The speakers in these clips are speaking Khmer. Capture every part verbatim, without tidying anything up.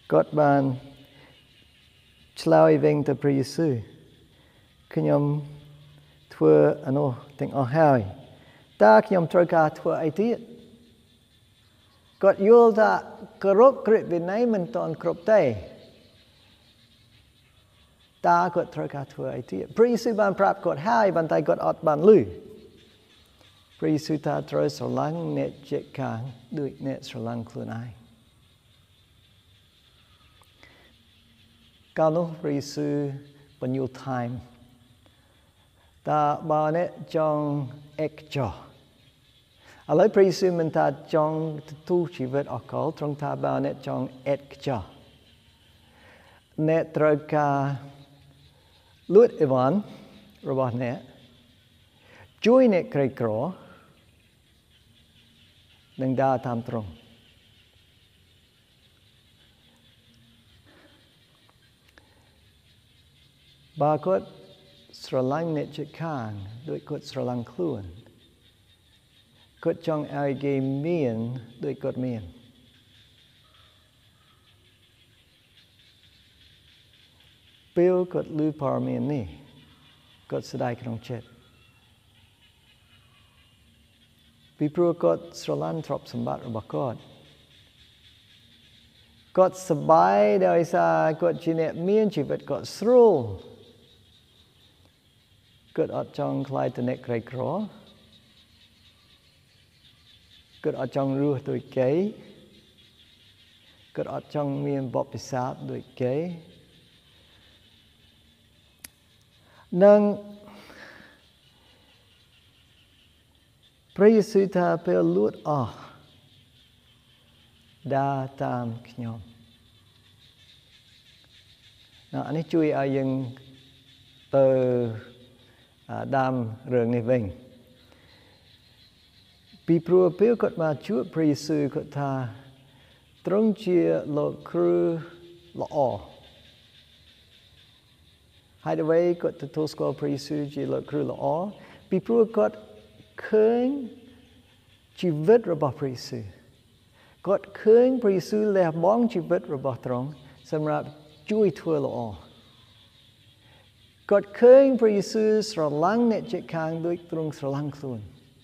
God ban chloi veng to pre Yesu knyom thua ano ting o hai ta knyom troka thua ai tiết God yul ta krop krip vinay man ton krop tay ta God troka thua ai tiết pre Yesu ban prap God hai ban tay God ot ban lu pre Yesu ta troi so lang net jet kang duit net so lang klun ai cao nó pre Yesu bao nhiêu time ta ba net trong ek cho à lấy pre Yesu mình ta trong tu chỉ vật ở cổ trong ta ba net trong ek cho net trời cả lút Ivan robot net chui net cây cỏ đừng đa tham trong ba cốt sờ lanh nệ chữ khang đôi cốt sờ lanh khuôn cốt trong ai gây miền đôi cốt miền bill cốt lưu par miền nè cốt sờ đai không chết vì pro cốt sờ lanh trop sầm bát ở cốt cốt sờ bay đời xa cốt chỉ nè miền chỉ vật cốt sưu cốt ở trong khai từ nét cây cỏ, cốt ở trong rùa đôi kế, cốt ở trong miền bọc bì sát đôi kế, nâng pre Yesu ta pe lút ở đa tam nhom, nào anh ấy chui ở những từ đam rừng này vinh bị pro phiếu cột mà chúa pre Yesu cột tha trong chia lộ khứ lọ hai đứa vậy cột từ thô score pre Yesu chia lộ khứ lọ bị pro cột khơi chỉ vết rồi bỏ pre Yesu cột khơi pre Yesu lẻ bóng chỉ vết rồi bỏ trong xem ra chui thua lọ God khơi pre Yesu sờ lăng nệ chạy khang đôi trung sờ lăng luôn.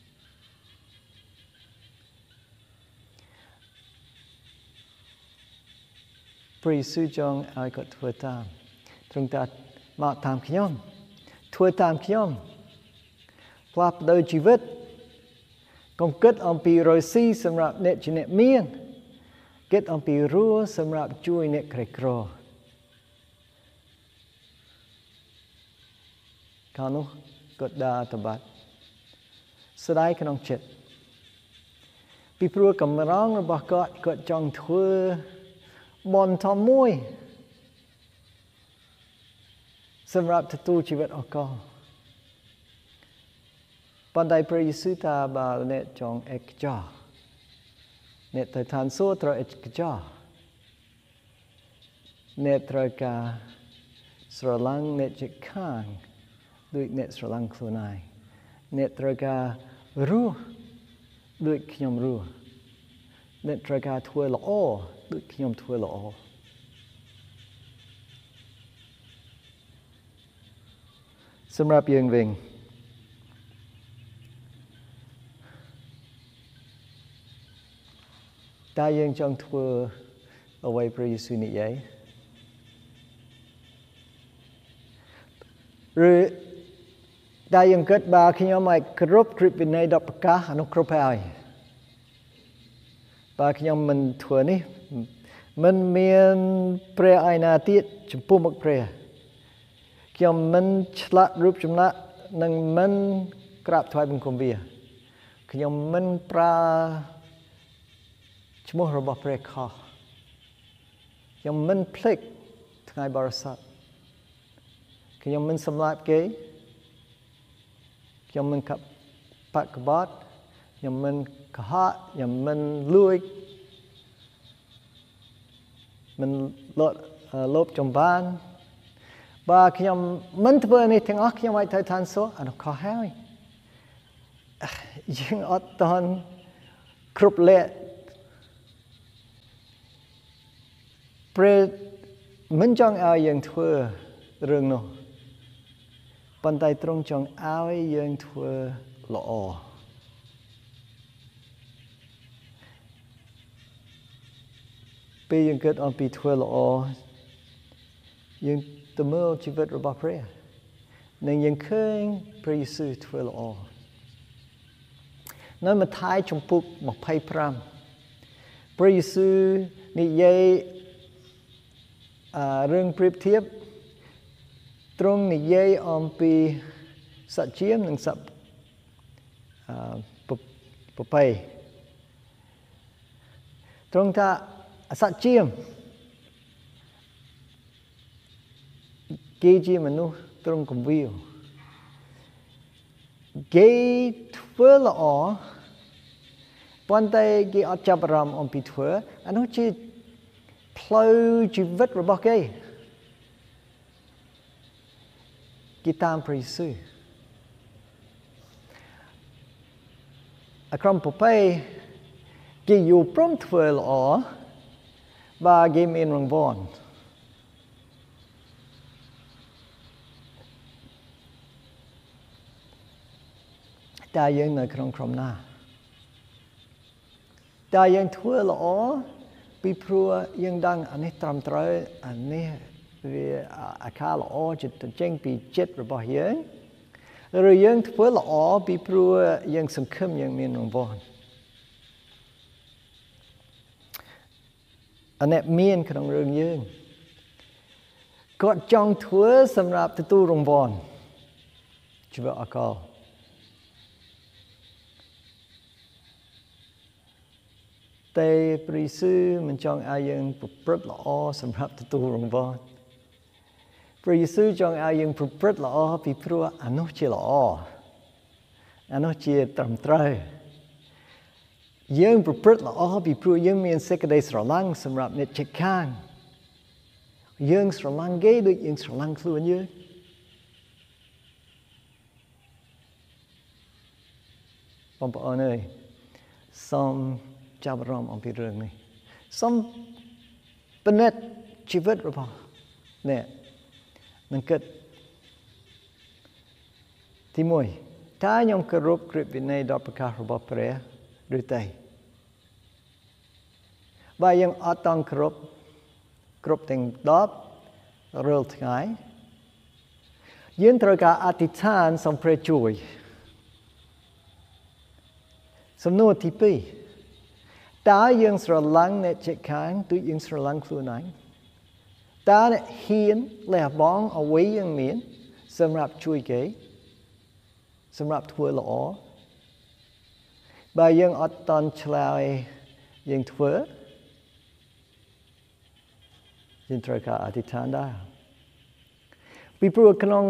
Pre Yesu trong ai God thua tam, trung ta mạo tam khiêm, thua tam khiêm, pháp đời chỉ vết, công kết ông pi rồi si sầm rạp nệ chỉ nệ miên, kết ông pi rùa sầm rạp chui nệ cây cỏ. Kanu got da tabat sedai kanong chet pi pru kamrangរបស់គាត់គាត់ចង់ធ្វើបនធំមួយសម្រាប់ទទួលជីវិតអកលប៉ុន្តែព្រះយេស៊ូវថាបើអ្នកចង់អេកចោអ្នកទៅឋានសួគ៌ត្រូវអេកចោអ្នកត្រូវការស្រឡាញ់អ្នកជិតខាងដូចអ្នកស្រឡាញ់ខ្លួនឯងអ្នកត្រូវការរស់ដូចខ្ញុំរស់អ្នកត្រូវការធ្វើល្អដូចខ្ញុំធ្វើល្អសម្រាប់យើងវិញតើយើងចង់ធ្វើអ្វីព្រះយេស៊ូវនិយាយឬតែយើងគិតបើខ្ញុំឲ្យគ្រប់គ្រីបវិន័យដប់ប្រកាសអនុគ្រប់ហើយបើខ្ញុំមិនធ្វើនេះមិនមានព្រះឯណាទៀតចំពោះមុខព្រះខ្ញុំមិនឆ្លាក់រូបចម្លាក់និងមិនក្រាបថ្វាយបង្គំវាខ្ញុំមិនប្រើឈ្មោះរបស់ព្រះខុសខ្ញុំមិនភ្លេចថ្ងៃបរិសុទ្ធខ្ញុំមិនសម្លាប់គេខ្ញុំមិនកបកបត់ខ្ញុំមិនកុហកខ្ញុំមិនលួចមិនលត់លបចំបានបើខ្ញុំមិនធ្វើនេះទាំងអស់ខ្ញុំឲ្យទៅឋានសួគ៌អានោះខុសហើយយើងអត់តន់គ្រប់លក្ខព្រះមិនចង់ឲ្យយើងធ្វើរឿងនោះប៉ុន្តែទ្រង់ចង់ឲ្យយើងធ្វើល្អពេលយើងគិតអំពីធ្វើល្អយើងទៅមើលជីវិតរបស់ព្រះនិងយើងឃើញព្រះយេស៊ូវធ្វើល្អនៅម៉ាថាយជំពូកยี่สิบห้าព្រះយេស៊ូវនិយាយរឿងប្រៀបធៀបទ្រង់និយាយអំពីសច្ចានិងសប្រពៃទ្រង់ថាសច្ចាគេជាមនុស្សទ្រង់គំវាលគេធ្វើល្អប៉ុន្តែគេអត់ចាប់អារម្មណ៍អំពីធ្វើអានោះជាផ្លូវជីវិតរបស់គេគេតាមព្រះយេស៊ូវអក្រមប្រពៃគេយល់ព្រមធ្វើល្អបើគេមានរង្វាន់តែយើងនៅក្នុងក្រុមណាតែយើងធ្វើល្អពីព្រោះយើងដឹងអានេះត្រឹមត្រូវអានេះវាអាការល្អចិត្តចេញពីចិត្តរបស់យើងឬយើងធ្វើល្អពីព្រោះយើងសង្ឃឹមយើងមានរង្វាន់អានេះមានក្នុងរឿងយើងគាត់ចង់ធ្វើសម្រាប់ទទួលរង្វាន់ជីវិតអកលតែព្រះយេស៊ូវមិនចង់ឲ្យយើងប្រព្រឹត្តល្អសម្រាប់ទទួលរង្វាន់ព្រះយេស៊ូវចង់ឲ្យយើងប្រព្រឹត្តល្អពីព្រោះអានោះជាល្អអានោះជាត្រឹមត្រូវយើងប្រព្រឹត្តល្អពីព្រោះយើងមានសេចក្តីស្រឡាញ់សម្រាប់អ្នកជិតខាងយើងស្រឡាញ់គេដូចយើងស្រឡាញ់ខ្លួនយើងបងប្អូនអើយសូមចាប់អារម្មណ៍អំពីរឿងនេះសូមពិនិត្យជីវិតរបស់អ្នកនឹងគិតទីមួយតើខ្ញុំគោរពក្រឹតវិន័យដ៏ប្រកាសរបស់ព្រះឬទេបើយើងអត់តង់គោរពគ្រប់ទាំងដប់រាល់ថ្ងៃយើងត្រូវការអធិដ្ឋានសូមព្រះជួយសំណួរទីពីរតើយើងស្រឡាញ់អ្នកជិតខាងដូចយើងស្រឡាញ់ខ្លួនឯងតើអ្នកហ៊ានលះបង់អ្វីយើងមានសម្រាប់ជួយគេសម្រាប់ធ្វើល្អបើយើងអត់តន់ឆ្លើយយើងធ្វើយើងត្រូវការអធិដ្ឋានដែរពីព្រោះក្នុង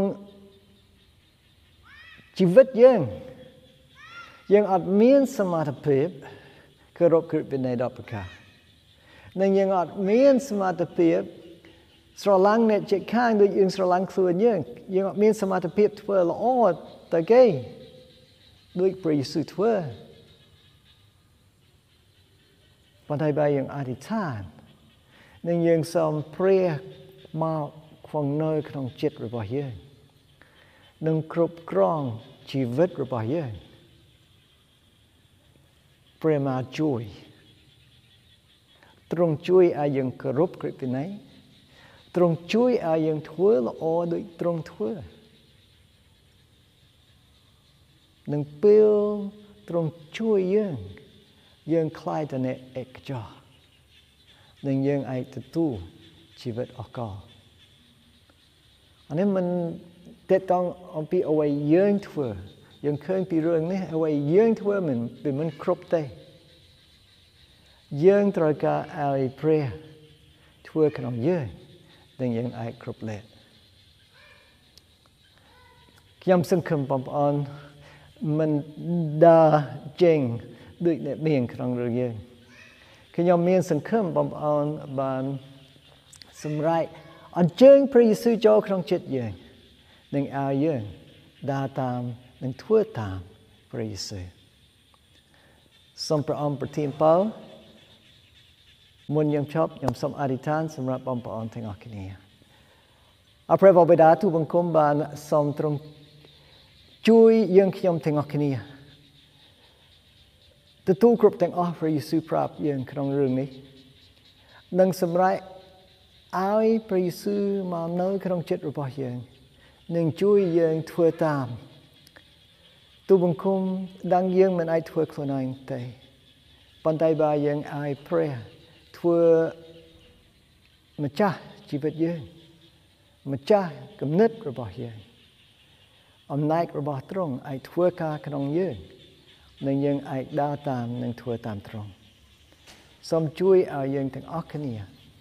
ជីវិតយើងយើងអត់មានសមត្ថភាពគោរពក្រឹតវិន័យដ៏ប្រកាសនិងយើងអត់មានសមត្ថភាពស្រឡាញ់អ្នកជិតខាងដូចយើងស្រឡាញ់ខ្លួនយើងយើងអត់មានសមត្ថភាពធ្វើល្អទៅគេដូចព្រះយេស៊ូវធ្វើប៉ុន្តែបើយើងអធិដ្ឋាននិងយើងសូមព្រះមកខ្វងនៅក្នុងចិត្តរបស់យើងនិងគ្រប់គ្រងជីវិតរបស់យើងព្រះមកជួយទ្រង់ជួយឲ្យយើងគោរពក្រឹតវិន័យទ្រង់ជួយឲ្យយើងធ្វើល្អដូចទ្រង់ធ្វើនឹងពេលទ្រង់ជួយយើងយើងខ្លាយទៅអ្នកឯកចោនិងយើងអាចទទួលជីវិតអកលអានេះមិនតេតងអំពីអ្វីយើងធ្វើយើងឃើញពីរឿងនេះអ្វីយើងធ្វើមិនវាមិនគ្រប់ទេយើងត្រូវការឲ្យព្រះធ្វើក្នុងយើងនិងយើងអាចគ្រប់លេខខ្ញុំសង្ឃឹមបងប្អូនមិនដើរចេញដូចអ្នកមានក្នុងរឿងយើងខ្ញុំមានសង្ឃឹមបងប្អូនបានសម្រេចអញ្ជើញព្រះយេស៊ូវចូលក្នុងចិត្តយើងនិងឲ្យយើងដើរតាមនិងធ្វើតាមព្រះយេស៊ូវសូមព្រះអង្គប្រទានពរមុនយើងឈប់ខ្ញុំសូមអធិដ្ឋានសម្រាប់បងប្អូនទាំងអស់គ្នាអរព្រះបិតាទូលបង្គំបានសូមទ្រង់ជួយយើងខ្ញុំទាំងអស់គ្នាទទួលគ្រប់ទាំងអស់ព្រះយេស៊ូវប្រាប់យើងក្នុងរឿងនេះនិងសម្រេចឲ្យព្រះយេស៊ូវមកនៅក្នុងចិត្តរបស់យើងនឹងជួយយើងធ្វើតាមទូលបង្គំដឹងយើងមិនអាចធ្វើខ្លួនឯងទេប៉ុន្តែបើយើងឲ្យព្រះធ្វើម្ចាស់ជីវិតយើងម្ចាស់គំនិតរបស់យើងអំណាចរបស់ទ្រង់អាចធ្វើការក្នុងយើងនិងយើងអាចដើរតាមនិងធ្វើតាមទ្រង់សូមជួយឲ្យយើងទាំងអស់គ្នា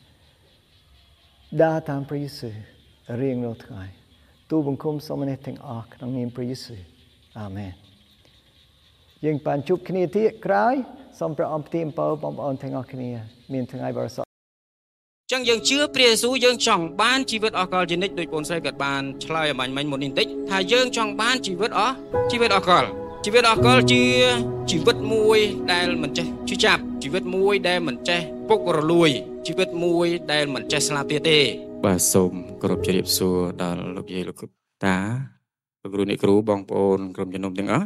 ដើរតាមព្រះយេស៊ូវរៀងរាល់ថ្ងៃទូលបង្គំសូមនេះទាំងអស់ក្នុងនាមព្រះយេស៊ូវអាមែនយើងបានជួបគ្នាទៀតក្រោយសូមព្រះអង្គប្រទានពរបងប្អូនទាំងអស់គ្នាមានថ្ងៃបរិសុទ្ធចឹងយើងជឿព្រះយេស៊ូវយើងចង់បានជីវិតអស់កលជានិច្ចដោយបងស្រីក៏បានឆ្លើយអំបញ្ញមិញមុននេះបន្តិចថាយើងចង់បានជីវិតអស់ជីវិតអស់កលជីវិតអស់កលជាជីវិតមួយដែលមិនចេះឈឺចាប់ជីវិតមួយដែលមិនចេះពុករលួយជីវិតមួយដែលមិនចេះស្លាប់ទៀតទេបាទសូមគោរពជម្រាបសួរដល់លោកយាយលោកតាលោកគ្រូអ្នកគ្រូបងប្អូនក្រុមជំនុំទាំងអស់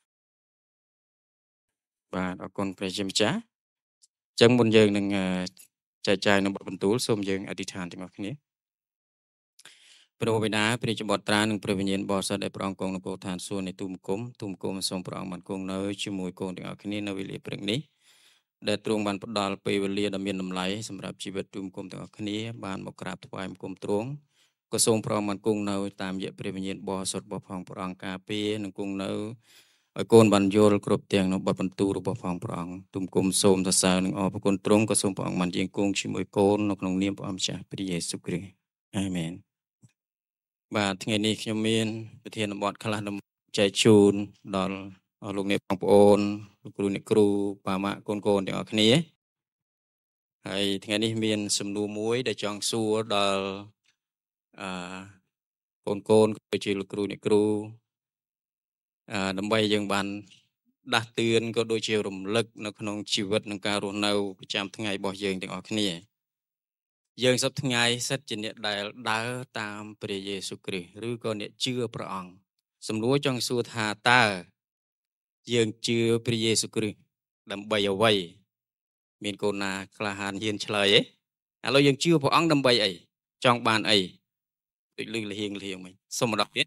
បាទអរគុណព្រះជាម្ចាស់ចឹងមុនយើងនឹងចែកចាយនៅបទបន្ទូលសូមយើងអធិដ្ឋានទាំងអស់គ្នាព្រះបិតាព្រះជាបុត្រានិងព្រះវិញ្ញាណបរិសុទ្ធដែលព្រះអង្គគង់នៅពរឋានសួគ៌នៃទូមង្គមទូមង្គមសូមព្រះអង្គបានគង់នៅជាមួយកូនទាំងអស់គ្នានៅវេលាព្រឹកនេះដែលទ្រង់បានផ្ដល់ពេលវេលាដ៏មានតម្លៃសម្រាប់ជីវិតទូមង្គមទាំងអស់គ្នាបានមកក្រាបថ្វាយបង្គំទ្រង់ក៏សូមព្រះអង្គបានគង់នៅតាមរយៈព្រះវិញ្ញាណបរិសុទ្ធរបស់ផងព្រះអង្គការពារនិងគង់នៅឲ្យកូនបានយល់គ្រប់ទាំងនៅបទបន្ទូលរបស់ផងព្រះអង្គទូមង្គមសូមសរសើរនិងអរគុណទ្រង់ក៏សូមព្រះអង្គបានយាងគង់ជាមួយកូននៅក្នុងនាមព្រះអង្គម្ចាស់ព្រះយេស៊ូវគ្រីស្ទអាមែនបាទថ្ងៃនេះខ្ញុំមានប្រធានបទខ្លះដើម្បីចែកជូនដល់លោកអ្នកបងប្អូនលោកគ្រូអ្នកគ្រូប៉ាម៉ាក់កូនកូនទាំងអស់គ្នាហើយថ្ងៃនេះមានសំណួរមួយដែលចង់សួរដល់អឺកូនកូនក៏ជាលោកគ្រូអ្នកគ្រូអឺដើម្បីយើងបានដាស់តឿនក៏ដូចជារំលឹកនៅក្នុងជីវិតនិងការរស់នៅប្រចាំថ្ងៃរបស់យើងទាំងអស់គ្នាយើងសពថ្ងៃសិតជាអ្នកដែលដើរតាមព្រះយេស៊ូវគ្រីស្ទឬក៏អ្នកជឿព្រះអង្គសំណួរចង់សួរថាតើយើងជឿព្រះយេស៊ូវគ្រីស្ទដើម្បីអ្វីមានកូនណាក្លាហានហ៊ានឆ្លើយទេឥឡូវយើងជឿព្រះអង្គដើម្បីអីចង់បានអីដូចលឺលហៀងលហៀងមិញសូមម្ដងទៀត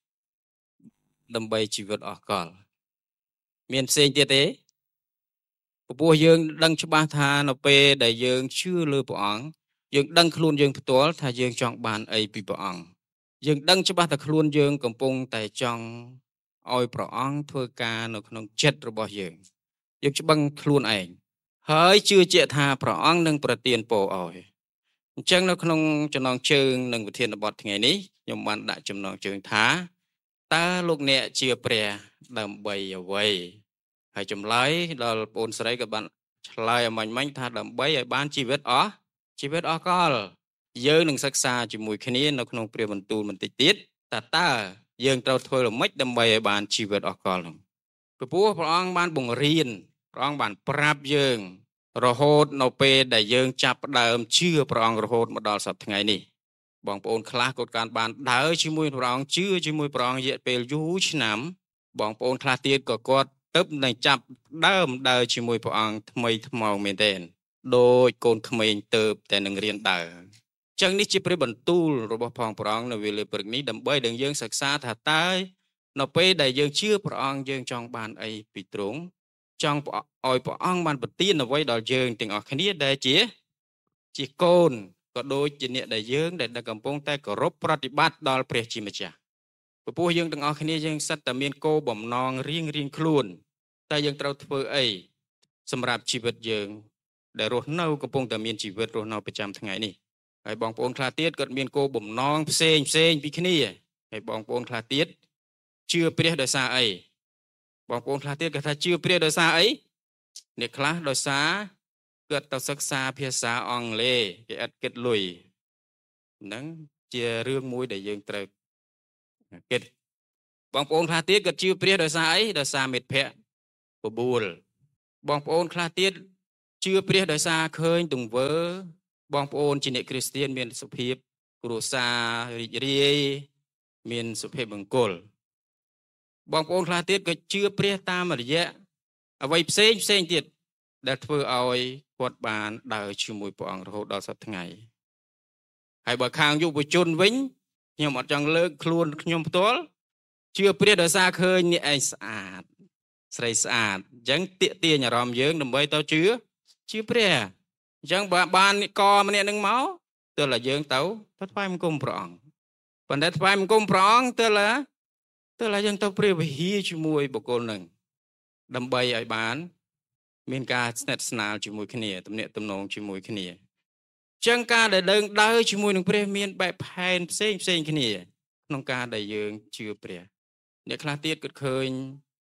ដើម្បីជីវិតអស់កលមានផ្សេងទៀតទេព្រោះយើងដឹងច្បាស់ថានៅពេលដែលយើងជឿលើព្រះអង្គយើងដឹងខ្លួនយើងផ្ទាល់ថាយើងចង់បានអីពីព្រះអង្គយើងដឹងច្បាស់ថាខ្លួនយើងកំពុងតែចង់ឲ្យព្រះអង្គធ្វើការនៅក្នុងចិត្តរបស់យើងយើងច្បាំងខ្លួនឯងហើយជឿជាក់ថាព្រះអង្គនឹងប្រទានពរឲ្យអញ្ចឹងនៅក្នុងចំណងជើងនិងវិធានបទថ្ងៃនេះខ្ញុំបានដាក់ចំណងជើងថាតើលោកអ្នកជឿព្រះដើម្បីអ្វីហើយចម្លើយដល់បងស្រីក៏បានឆ្លើយអំញ្ញមិញថាដើម្បីឲ្យបានជីវិតអស់ជីវិតអស់កលយើងនឹងសិក្សាជាមួយគ្នានៅក្នុងព្រះបន្ទូលបន្តិចទៀតតើតើយើងត្រូវធ្វើយ៉ាងម៉េចដើម្បីឲ្យបានជីវិតអស់កលនោះព្រោះព្រះអង្គបានបង្រៀនព្រះអង្គបានប្រាប់យើងរហូតនៅពេលដែលយើងចាប់ផ្ដើមជឿព្រះអង្គរហូតមកដល់សប្តាហ៍ថ្ងៃនេះបងប្អូនខ្លះក៏បានបានដើរជាមួយព្រះអង្គជឿជាមួយព្រះអង្គរយៈពេលយូរឆ្នាំបងប្អូនខ្លះទៀតក៏គាត់ទៅនឹងចាប់ដើមដើរជាមួយព្រះអង្គថ្មីថ្មោងមែនទែនដោយកូនក្មេងទៅតែនឹងរៀនដើរចឹងនេះជាព្រះបន្ទូលរបស់ផងព្រះអង្គនៅវេលាព្រឹកនេះដើម្បីដែលយើងសិក្សាថាតើនៅពេលដែលយើងជឿព្រះអង្គយើងចង់បានអីពីទ្រង់ចង់ឲ្យព្រះអង្គបានប្រទានអ្វីដល់យើងទាំងអស់គ្នាដែលជាជាកូនក៏ដូចជាអ្នកដែលយើងដែលកំពុងតែគោរពប្រតិបត្តិដល់ព្រះជាម្ចាស់ព្រោះយើងទាំងអស់គ្នាយើងសិតតែមានគោលបំណងរៀងរៀងខ្លួនតែយើងត្រូវធ្វើអីសម្រាប់ជីវិតយើងដែលរស់នៅកំពុងតែមានជីវិតរស់នៅប្រចាំថ្ងៃនេះហើយបងប្អូនខ្លះទៀតក៏មានគោលបំណងផ្សេងផ្សេងពីគ្នាហើយបងប្អូនខ្លះទៀតជឿព្រះដោយសារអីបងប្អូនខ្លះទៀតគាត់ថាជឿព្រះដោយសារអីអ្នកខ្លះដោយសារគាត់ទៅសិក្សាភាសាអង់គ្លេសគេអត់គិតលុយហ្នឹងជារឿងមួយដែលយើងត្រូវគិតបងប្អូនខ្លះទៀតគាត់ជឿព្រះដោយសារអីដោយសារមិត្តភក្តិបបួលបងប្អូនខ្លះទៀត chưa priết đời xa khơi tùng vỡ bong ôn trên địa Christian miền sụp hiệp cửu xa ri miền sụp hiệp bằng cồn bong ôn khai tiết cái chưa priết ta mà dễ ở vậy xây xây tiết đã thưa oi quạt bàn đời chưa mùi bỏng rồi đó sắp ngày hay bà khang du bùi chôn vĩnh nhưng mà chẳng lơ luôn nhom tố chưa priết đời xa khơi nhẹ ai sạch sạch sạch chẳng tiện tiền nhà ròm dưỡng đừng bơi tao chứa chưa priết chẳng bà ban co mà nè nâng máu tức là dưỡng tấu thất phai cung prong còn thất phai cung prong tức là tức là dưỡng tấu priết hi chú mùi bộ cô nâng đâm bay ai bán miền ca snap snal chú mùi khnia tầm nè tầm nông chú mùi khnia chẳng ca để đơn đau chú mùi nâng priết miền bẹp hèn xên xên khnia nông ca để dưỡng chưa priết nè khla tiết cực khơi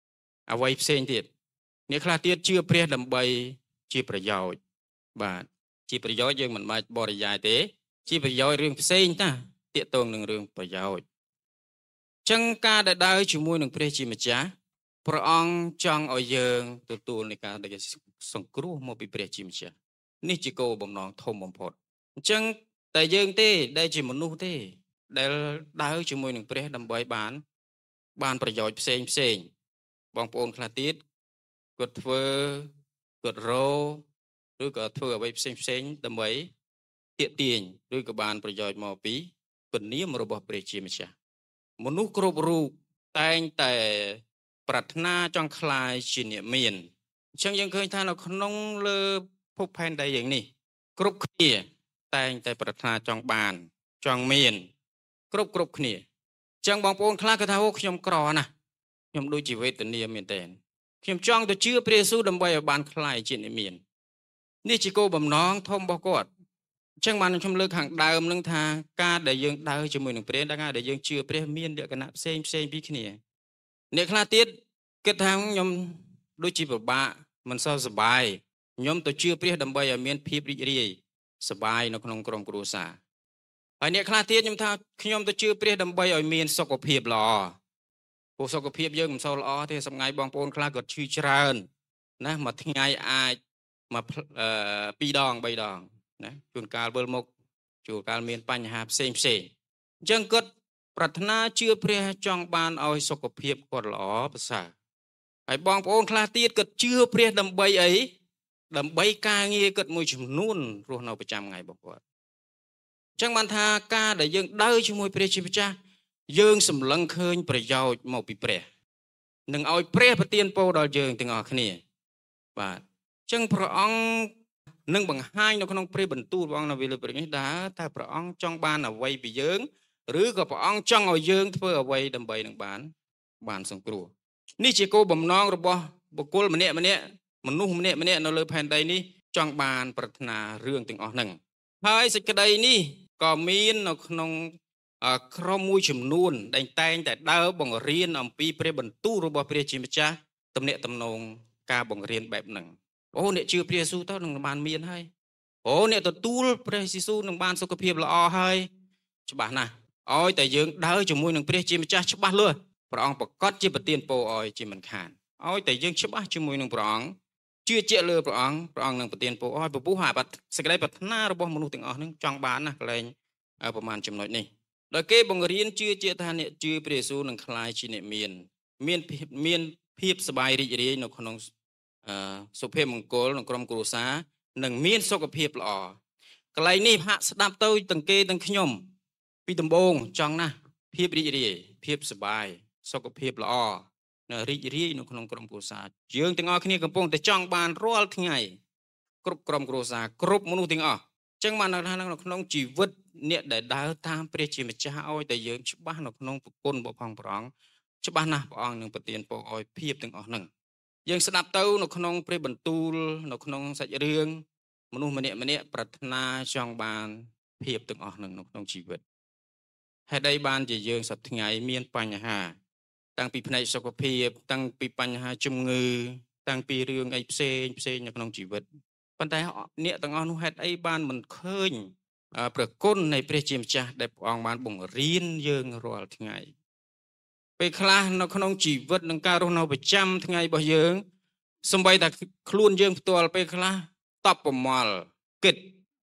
à vay xên tiết nè khla tiết chưa priết đâm bay chưaประโยชน์បាទជាប្រយោជន៍យើងមិនបាច់បរិយាយទេជាប្រយោជន៍រឿងផ្សេងណាទាក់ទងនឹងរឿងប្រយោជន៍ចឹងការដែលដើរជាមួយនឹងព្រះជាម្ចាស់ព្រះអង្គចង់ឲ្យយើងទទួលនៃការដែលសង្គ្រោះមកពីព្រះជាម្ចាស់នេះជាគោលបំណងធំបំផុតអញ្ចឹងតែយើងទេដែលជាមនុស្សទេដែលដើរជាមួយនឹងព្រះដើម្បីបានបានប្រយោជន៍ផ្សេងផ្សេងបងប្អូនខ្លះទៀតគាត់ធ្វើគាត់រោឬក៏ធ្វើអ្វីផ្សេងផ្សេងដើម្បីទាក់ទាញឬក៏បានប្រយោជន៍មកពីពនាមរបស់ព្រះជាម្ចាស់មនុស្សគ្រប់រូបតែងតែប្រាថ្នាចង់ក្លាយជាអ្នកមានអញ្ចឹងយើងឃើញថានៅក្នុងលើភពផែនដីយ៉ាងនេះគ្រប់គ្នាតែងតែប្រាថ្នាចង់បានចង់មានគ្រប់គ្រប់គ្នាអញ្ចឹងបងប្អូនខ្លះគាត់ថាអូខ្ញុំក្រណាស់ខ្ញុំដូចជាវេទនាមែនតើខ្ញុំចង់ទៅជឿព្រះយេស៊ូវដើម្បីឲ្យបានក្លាយជាអ្នកមាននេះជាគោលបំណងធំរបស់គាត់អញ្ចឹងបានខ្ញុំលើកខាងដើមនឹងថាការដែលយើងដើរជាមួយនឹងព្រះដល់ការដែលយើងជឿព្រះមានលក្ខណៈផ្សេងផ្សេងពីគ្នាអ្នកខ្លះទៀតគិតថាខ្ញុំដូចជាពិបាកមិនសូវសប្បាយខ្ញុំទៅជឿព្រះដើម្បីឲ្យមានភាពរីករាយសប្បាយនៅក្នុងក្រុមគ្រួសារហើយអ្នកខ្លះទៀតខ្ញុំថាខ្ញុំទៅជឿព្រះដើម្បីឲ្យមានសុខភាពល្អព្រោះសុខភាពយើងមិនសូវល្អទេសម្ងាយបងប្អូនខ្លះគាត់ឈឺច្រើនណាមួយថ្ងៃអាចមកពីរដងបីដងណាជួនកាលវិលមកជួនកាលមានបញ្ហាផ្សេងផ្សេងអញ្ចឹងគាត់ប្រាថ្នាជឿព្រះចង់បានឲ្យសុខភាពគាត់ល្អប្រសើរហើយបងប្អូនខ្លះទៀតគាត់ជឿព្រះដើម្បីអីដើម្បីការងារគាត់មួយចំនួនរស់នៅប្រចាំថ្ងៃរបស់គាត់អញ្ចឹងបានថាការដែលយើងដើរជាមួយព្រះជាម្ចាស់យើងសម្លឹងឃើញប្រយោជន៍មកពីព្រះនឹងឲ្យព្រះប្រទានពរដល់យើងទាំងអស់គ្នាបាទអញ្ចឹងព្រះអង្គនឹងបង្ហាញនៅក្នុងព្រះបន្ទូលរបស់អង្គនៅវេលាព្រឹកនេះដែរតែព្រះអង្គចង់បានអ្វីពីយើងឬក៏ព្រះអង្គចង់ឲ្យយើងធ្វើអ្វីដើម្បីនឹងបានបានសង្គ្រោះនេះជាគោលបំណងរបស់បុគ្គលម្នាក់ម្នាក់មនុស្សម្នាក់ម្នាក់នៅលើផែនដីនេះចង់បានប្រាថ្នារឿងទាំងអស់ហ្នឹងហើយសេចក្តីនេះក៏មាននៅក្នុងក្រុមមួយចំនួនដែលតែងតែដើរបង្រៀនអំពីព្រះបន្ទូលរបស់ព្រះជាម្ចាស់ទំនាក់ទំនងការបង្រៀនបែបហ្នឹងអូអ្នកជឿព្រះយេស៊ូវទៅនឹងបានមានហើយអូអ្នកទទួលព្រះយេស៊ូវនឹងបានសុខភាពល្អហើយច្បាស់ណាស់ឲ្យតែយើងដើរជាមួយនឹងព្រះជាម្ចាស់ច្បាស់លាស់ព្រះអង្គប្រកាសជាប្រទានពរឲ្យជាមិនខានឲ្យតែយើងច្បាស់ជាមួយនឹងព្រះអង្គជឿជាក់លើព្រះអង្គព្រះអង្គនឹងប្រទានពរឲ្យពពុះហើយសេចក្តីប្រាថ្នារបស់មនុស្សទាំងអស់ហ្នឹងចង់បានណាកន្លែងប្រមាណចំណុចនេះដោយគេបង្រៀនជឿជាក់ថាអ្នកជឿព្រះយេស៊ូវនឹងក្លាយជាអ្នកមានមានមានភាពសប្បាយរីករាយនៅក្នុងសុភមង្គលក្នុងក្រុមគ្រួសារនិងមានសុខភាពល្អកន្លែងនេះហាក់ស្ដាប់ទៅទាំងគេទាំងខ្ញុំពីដំបូងចង់ណាស់ភាពរីករាយភាពសប្បាយសុខភាពល្អនៅរីករាយនៅក្នុងក្រុមគ្រួសារយើងទាំងអស់គ្នាកំពុងតែចង់បានរាល់ថ្ងៃគ្រប់ក្រុមគ្រួសារគ្រប់មនុស្សទាំងអស់អញ្ចឹងបាននៅក្នុងជីវិតអ្នកដែលដើរតាមព្រះជាម្ចាស់ឲ្យតែយើងច្បាស់នៅក្នុងប្រគុណរបស់ព្រះអង្គច្បាស់ណាស់ព្រះអង្គនឹងប្រទានពរឲ្យភាពទាំងអស់ហ្នឹងយើងស្ដាប់ទៅនៅក្នុងព្រះបន្ទូលនៅក្នុងសាច់រឿងមនុស្សម្នាក់ម្នាក់ប្រាថ្នាចង់បានភាពទាំងអស់ហ្នឹងនៅក្នុងជីវិតហេតុអីបានជាយើងសប្តាហ៍ថ្ងៃមានបញ្ហាតាំងពីផ្នែកសុខភាពតាំងពីបញ្ហាជំងឺតាំងពីរឿងអីផ្សេងផ្សេងនៅក្នុងជីវិតប៉ុន្តែអ្នកទាំងអស់នោះហេតុអីបានមិនឃើញព្រះគុណនៃព្រះជាម្ចាស់ដែលព្រះអង្គបានបង្រៀនយើងរាល់ថ្ងៃពេលខ្លះនៅក្នុងជីវិតនិងការរស់នៅប្រចាំថ្ងៃរបស់យើងសូម្បីតែខ្លួនយើងផ្ទាល់ពេលខ្លះតបប្រមល់គិត